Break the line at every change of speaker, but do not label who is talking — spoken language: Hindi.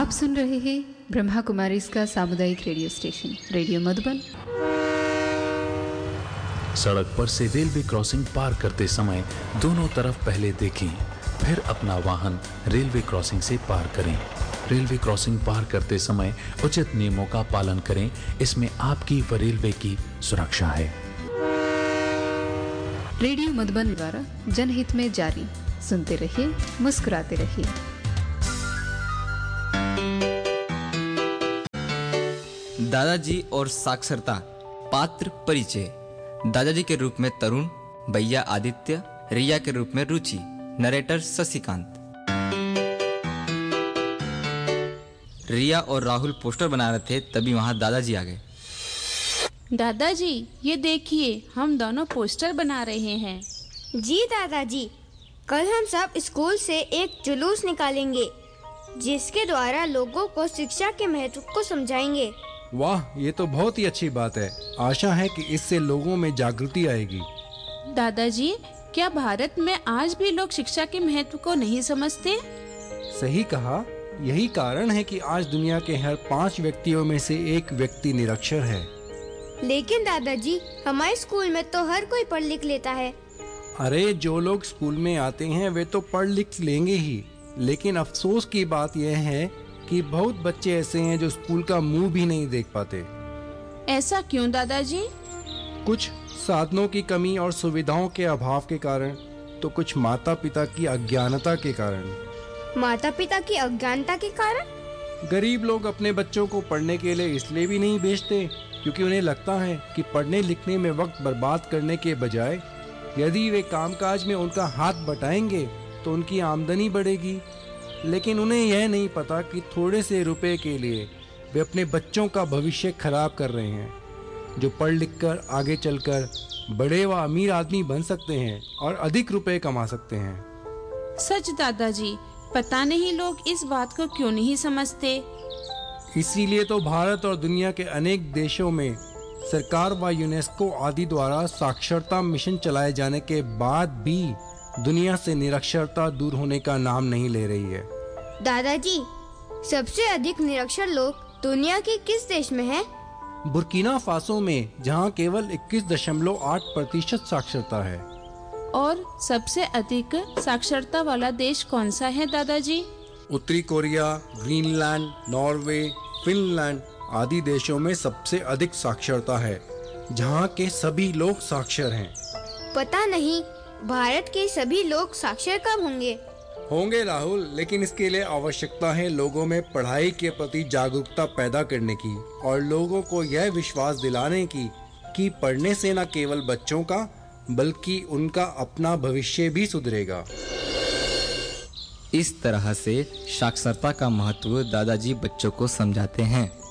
आप सुन रहे हैं ब्रह्मा कुमारी का सामुदायिक रेडियो स्टेशन रेडियो मधुबन।
सड़क पर से रेलवे क्रॉसिंग पार करते समय दोनों तरफ पहले देखें, फिर अपना वाहन रेलवे क्रॉसिंग से पार करें। रेलवे क्रॉसिंग पार करते समय उचित नियमों का पालन करें, इसमें आपकी व रेलवे की सुरक्षा है।
रेडियो मधुबन द्वारा जनहित में जारी। सुनते रहिए, मुस्कुराते रहिए।
दादाजी और साक्षरता। पात्र परिचय। दादाजी के रूप में तरुण, भैया आदित्य, रिया के रूप में रुचि। नरेटर शशिकांत। रिया और राहुल पोस्टर बना रहे थे, तभी वहां दादाजी आ गए।
दादाजी ये देखिए, हम दोनों पोस्टर बना रहे हैं।
जी दादाजी, कल हम सब स्कूल से एक जुलूस निकालेंगे जिसके द्वारा लोगों को शिक्षा के महत्व को समझाएंगे।
वाह, ये तो बहुत ही अच्छी बात है। आशा है कि इससे लोगों में जागृति आएगी।
दादाजी, क्या भारत में आज भी लोग शिक्षा के महत्व को नहीं समझते?
सही कहा। यही कारण है कि आज दुनिया के हर 5 व्यक्तियों में से एक व्यक्ति निरक्षर है।
लेकिन दादाजी, हमारे स्कूल में तो हर कोई पढ़ लिख लेता है।
अरे, जो लोग स्कूल में आते हैं वे तो पढ़ लिख लेंगे ही, लेकिन अफसोस की बात यह है कि बहुत बच्चे ऐसे हैं जो स्कूल का मुंह भी नहीं देख पाते।
ऐसा क्यों दादाजी?
कुछ साधनों की कमी और सुविधाओं के अभाव के कारण, तो कुछ माता पिता की अज्ञानता के कारण।
माता पिता की अज्ञानता के कारण?
गरीब लोग अपने बच्चों को पढ़ने के लिए इसलिए भी नहीं भेजते क्योंकि उन्हें लगता है कि पढ़ने लिखने में वक्त बर्बाद करने के बजाय यदि वे कामकाज में उनका हाथ बटाएंगे तो उनकी आमदनी बढ़ेगी। लेकिन उन्हें यह नहीं पता कि थोड़े से रुपए के लिए वे अपने बच्चों का भविष्य खराब कर रहे हैं, जो पढ़ लिख कर आगे चलकर बड़े व अमीर आदमी बन सकते हैं और अधिक रुपए कमा सकते हैं।
सच दादाजी, पता नहीं लोग इस बात को क्यों नहीं समझते।
इसीलिए तो भारत और दुनिया के अनेक देशों में सरकार व यूनेस्को आदि द्वारा साक्षरता मिशन चलाए जाने के बाद भी दुनिया से निरक्षरता दूर होने का नाम नहीं ले रही है।
दादाजी, सबसे अधिक निरक्षर लोग दुनिया के किस देश में हैं?
बुर्किना फासो में, जहां केवल 21.8% साक्षरता है।
और सबसे अधिक साक्षरता वाला देश कौन सा है दादाजी?
उत्तरी कोरिया, ग्रीनलैंड, नॉर्वे, फिनलैंड आदि देशों में सबसे अधिक साक्षरता है, जहां के सभी लोग साक्षर हैं।
पता नहीं भारत के सभी लोग साक्षर कब होंगे
राहुल, लेकिन इसके लिए आवश्यकता है लोगों में पढ़ाई के प्रति जागरूकता पैदा करने की और लोगों को यह विश्वास दिलाने की कि पढ़ने से न केवल बच्चों का बल्कि उनका अपना भविष्य भी सुधरेगा।
इस तरह से साक्षरता का महत्व दादाजी बच्चों को समझाते हैं।